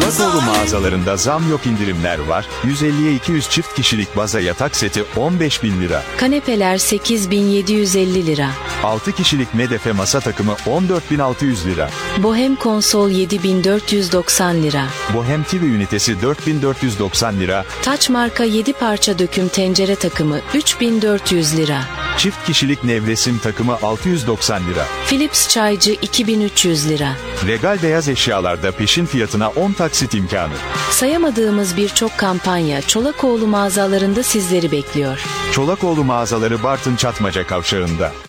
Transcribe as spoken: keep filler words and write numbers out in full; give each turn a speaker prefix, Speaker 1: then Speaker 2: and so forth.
Speaker 1: Çolakoğlu mağazalarında zam yok, indirimler var. yüz elliye iki yüz çift kişilik baza yatak seti on beş bin lira.
Speaker 2: Kanepeler sekiz bin yedi yüz elli lira.
Speaker 1: altı kişilik medefe masa takımı on dört bin altı yüz lira.
Speaker 2: Bohem konsol yedi bin dört yüz doksan lira.
Speaker 1: Bohem T V ünitesi dört bin dört yüz doksan lira.
Speaker 2: Taç marka yedi parça döküm tencere takımı üç bin dört yüz lira.
Speaker 1: Çift kişilik nevresim takımı altı yüz doksan lira.
Speaker 2: Philips çaycı iki bin üç yüz lira.
Speaker 1: Regal beyaz eşyalarda peşin fiyatına on taksit imkanı.
Speaker 2: Sayamadığımız birçok kampanya Çolakoğlu mağazalarında sizleri bekliyor.
Speaker 1: Çolakoğlu mağazaları Bartın Çatmaca Kavşağı'nda.